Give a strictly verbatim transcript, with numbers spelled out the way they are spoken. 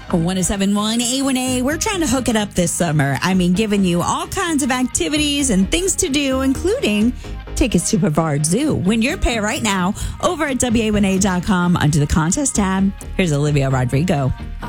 one oh seven point one A one A. We're trying to hook it up this summer. I mean, giving you all kinds of activities and things to do, including tickets to Brevard Zoo. Win your pair right now over at W A one A dot com under the contest tab. Here's Olivia Rodrigo.